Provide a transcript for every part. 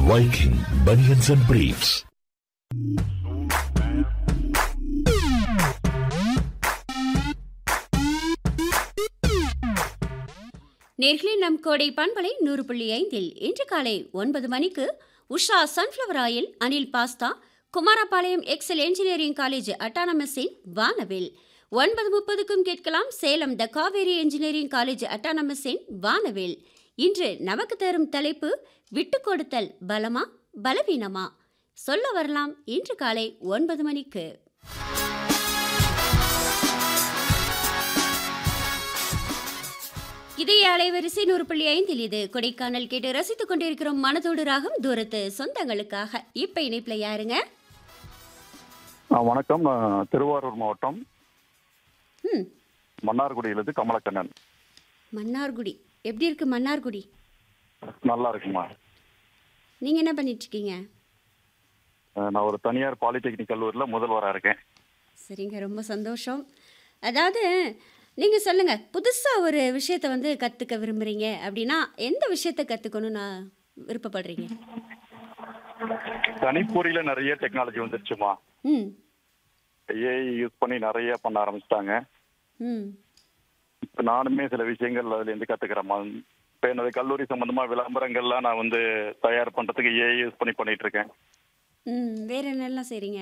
Viking Bunions and Briefs. நேர்களே, நம் கோடை பண்பலை 100.5 இன்று காலை 9 மணிக்கு Usha sunflower oil, Anil pasta, Kumarapalayam XL engineering college அட்டானமஸின் வானவில். 9:30க்கும் கேட்கலாம் சேலம் த காவேரி என்ஜினியரிங் காலேஜ் அட்டானமஸின் வானவில். இன்று நமக்கு தரும் தலைப்பு விட்டு கொடுத்தல் பலமா பலவீனமா? சொல்ல வரலாம் இன்று காலை 9 மணிக்கு. இதய அலைவரிசை 100.5 இது கொடைக்கானல் கேட்டு ரசித்துக் கொண்டிருக்கிறோம். மனதோடு ராகம் தூரத்து சொந்தங்களுக்காக. இப்ப இணைப்புல யாருங்க? வணக்கம். நான் திருவாரூர் மாவட்டம் மன்னார்குடியிலிருந்து கமலக்கண்ணன். மன்னார்குடி எப்படி இருக்கு? மன்னார்குடி நல்லா இருக்குமா? நீங்க என்ன பண்ணிட்டு இருக்கீங்க? நான் ஒரு தனியார் பாலிடெக்னிக் கல்லூரியில் முதல்வராக இருக்கேன். சரிங்க, ரொம்ப சந்தோஷம். அதாவது நீங்க சொல்லுங்க, புதுசா ஒரு விஷயத்தை கத்துக்க விரும்புறீங்க அப்படின்னா எந்த விஷயத்தை கத்துக்கணும்னு நான் விருப்பப்படுறீங்க? கணிப்பொறியில நிறைய டெக்னாலஜி வந்துருச்சுமா. ம் ஏஐ யூஸ் பண்ணி நிறைய பண்ண ஆரம்பிச்சிட்டாங்க. ம் இப்போ நானுமே சில விஷயங்கள் அதுல இருந்து கத்துக்கிறேம்மா. இப்போ என்னோட கல்லூரி சம்பந்தமா விளம்பரங்கள்லாம் நான் தயார் பண்றதுக்கு ஏஐ யூஸ் பண்ணிட்டு இருக்கேன். வேற என்னெல்லாம் செய்றீங்க?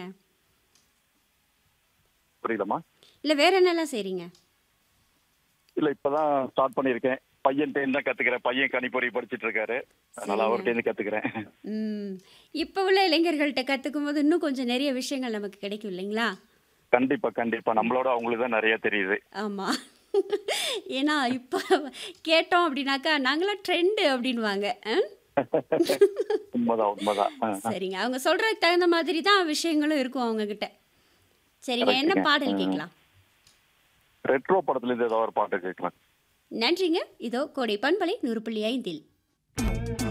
புரியலம்மா? இல்லை, வேற என்னெல்லாம் செய்றீங்க? இல்ல இப்பதான் ஸ்டார்ட் பண்ணியிருக்கேன். பையன்கிட்ட தான் கத்துக்கிறேன். பையன் கணிப்பொறி படிச்சிட்டு இருக்காரு, அதனால அவர்கிட்ட கத்துக்கிறேன். இப்போ உள்ள இளைஞர்கள்ட்ட கத்துக்கும் போது இன்னும் கொஞ்சம் நிறைய விஷயங்கள் நமக்கு கிடைக்கும் இல்லைங்களா? கண்டிப்பா கண்டிப்பா. நம்மளோட அவங்களுக்கு தான் நிறைய தெரியுது. ஆமா. ஏன்னா இப்போ கேட்டோம் அப்படின்னாக்கா நாங்களாம் ட்ரெண்டு அப்படின்வாங்க. உண்மைதான் உண்மைதான். சரிங்க, அவங்க சொல்றதுக்கு தகுந்த மாதிரி தான் விஷயங்களும் இருக்கும் அவங்க கிட்ட. சரிங்க, என்ன பாடல் கேட்கலாம்? ரெட்ரோ படத்துல இருந்து ஏதாவது ஒரு பாட்டு கேட்கலாம். நன்றிங்க. இதோ கோடை பண்பலை 100.5.